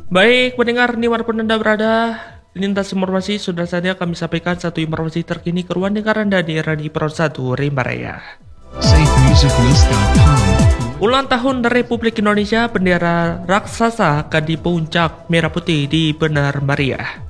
Baik, pendengar dimanapun Anda berada, lintas informasi sudah saja kami sampaikan satu informasi terkini ke ruang dengar Anda di Radio Pro 1 Rimba Raya. Ulang tahun Republik Indonesia, bendera raksasa akan di puncak merah putih di Benar Meriah.